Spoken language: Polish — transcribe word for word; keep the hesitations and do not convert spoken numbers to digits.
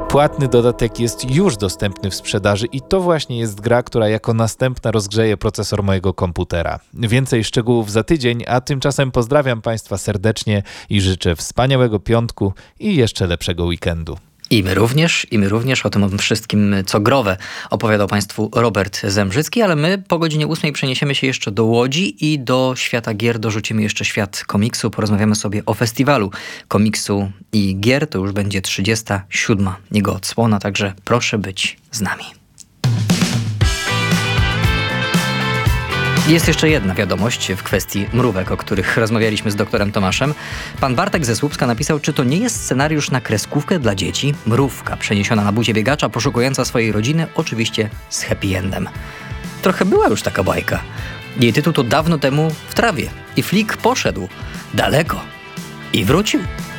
Płatny dodatek jest już dostępny w sprzedaży i to właśnie jest gra, która jako następna rozgrzeje procesor mojego komputera. Więcej szczegółów za tydzień, a tymczasem pozdrawiam Państwa serdecznie i życzę wspaniałego piątku i jeszcze lepszego weekendu. I my również, i my również o tym wszystkim, co growe, opowiadał Państwu Robert Zembrzycki, ale my po godzinie ósmej przeniesiemy się jeszcze do Łodzi i do świata gier dorzucimy jeszcze świat komiksu. Porozmawiamy sobie o festiwalu komiksu i gier. To już będzie trzydziesta siódma jego odsłona, także proszę być z nami. Jest jeszcze jedna wiadomość w kwestii mrówek, o których rozmawialiśmy z doktorem Tomaszem. Pan Bartek ze Słupska napisał, czy to nie jest scenariusz na kreskówkę dla dzieci? Mrówka przeniesiona na buzie biegacza, poszukująca swojej rodziny, oczywiście z happy endem. Trochę była już taka bajka. Jej tytuł to dawno temu w trawie. I Flik poszedł daleko i wrócił.